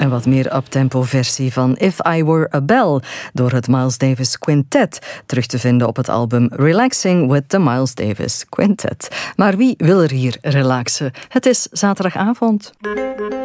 Een wat meer uptempo versie van If I Were a Bell door het Miles Davis Quintet, terug te vinden op het album Relaxing with the Miles Davis Quintet. Maar wie wil er hier relaxen? Het is zaterdagavond.